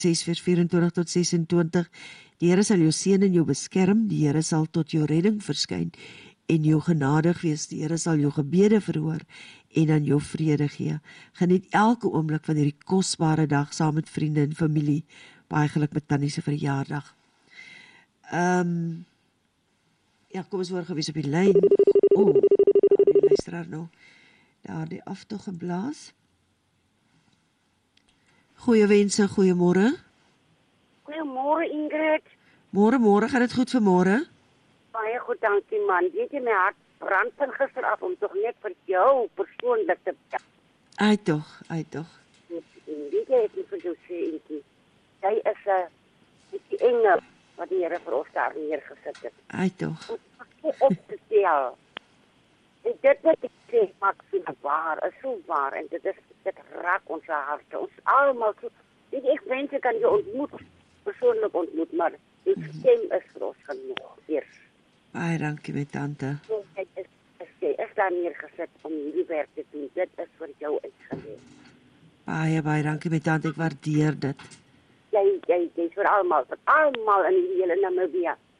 6 vers 24 tot 26. Die Here sal jou seën en jou beskerm, die Here sal tot jou redding verskyn en jou genadig wees, die Here sal jou gebede verhoor en aan jou vrede gee. Geniet elke oomblik van hierdie kosbare dag saam met vriende en familie. Baie geluk met Tannie se verjaardag. Ja, kom ons hoor gewees op die lyn. Die luisteraar nou daar die aftog geblaas. Goeie wense, goeiemôre. Goeiemôre Ingrid. Môre, gaan dit goed vanmôre? Baie goed, dankie man. Weet jy, my hart brand van gister af om tog net vir jou persoonlik te bedank. Uit tog. Weet jy, ek moet vir jou sê, Ingrid, jy is 'n engel wat die Here vir ons daar neergesit het. Uit tog. Om op te stel. En dit wat ek sê, maak so waar, is so waar, en dit raak ons harte, ons almal so. Weet jy, ek wens ek kan jou persoonlik ontmoet, maar die stem is vir ons genoeg, eers. Baie dankie my tante. Jy is daar neergesit om hierdie werk te doen, dit is vir jou uitgeleef. Baie dankie my tante, ek waardeer dit. Jy is vir almal in die hele Namibia.